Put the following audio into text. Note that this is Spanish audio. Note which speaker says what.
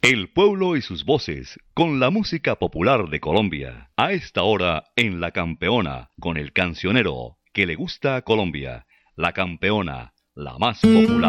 Speaker 1: El pueblo y sus voces, con la música popular de Colombia. A esta hora en La Campeona, con el cancionero que le gusta a Colombia. La Campeona, la más popular.